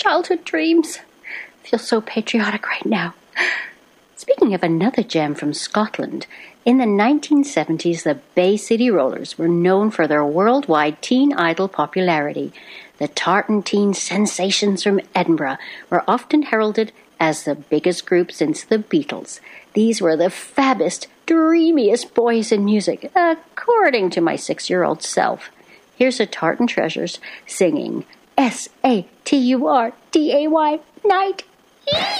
childhood dreams. Feel so patriotic right now. Speaking of another gem from Scotland, in the 1970s, the Bay City Rollers were known for their worldwide teen idol popularity. The tartan teen sensations from Edinburgh were often heralded as the biggest group since the Beatles. These were the fabbest, dreamiest boys in music, according to my 6-year-old self. Here's the Tartan Treasures singing S-A-T-U-R-D-A-Y, Night.